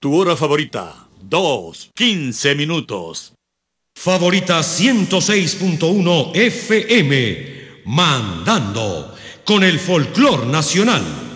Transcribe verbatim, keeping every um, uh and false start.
Tu hora favorita, dos, quince minutos. Favorita ciento seis punto uno F M, mandando con el folclor nacional.